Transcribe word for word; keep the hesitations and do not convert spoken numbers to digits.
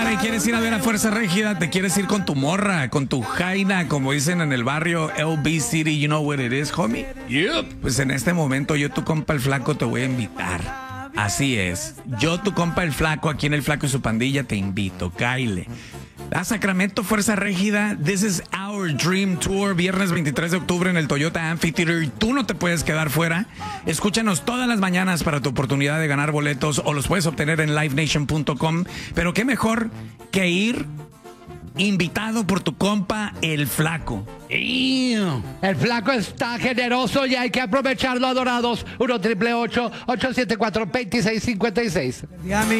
güey, quieres ir a ver a Fuerza Régida, te quieres ir con tu morra, con tu jaina, como dicen en el barrio L B City, you know what it is, homie? Yep. Pues en este momento yo, tu compa el flaco, te voy a invitar. Así es. Yo, tu compa el flaco, aquí en el Flaco y su pandilla, te invito. Kyle. A Sacramento, Fuerza Régida. This is our dream tour. Viernes veintitrés de octubre en el Toyota Amphitheater. Y tú no te puedes quedar fuera. Escúchanos todas las mañanas para tu oportunidad de ganar boletos. O los puedes obtener en live nation punto com. Pero qué mejor que ir invitado por tu compa el flaco. Damn. El flaco está generoso y hay que aprovecharlo, adorados. uno triple ocho, ocho siete cuatro, dos seis cinco seis.